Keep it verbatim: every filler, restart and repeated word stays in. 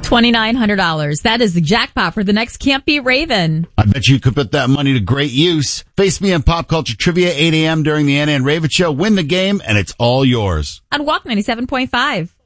twenty-nine hundred dollars. That is the jackpot for the next Can't Beat Raven. I bet you could put that money to great use. Face me in Pop Culture Trivia, eight a.m. during the Anna and Raven Show. Win the game, and it's all yours. On Walk ninety-seven point five.